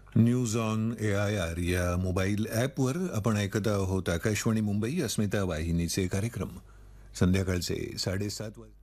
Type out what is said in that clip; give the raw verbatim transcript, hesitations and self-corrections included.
News on A I R या mobile ॲपवर आपण ऐकत आहोत आकाशवाणी मुंबई अस्मिता वाहिनीचे कार्यक्रम. संध्याकाळचे साडेसात वाजता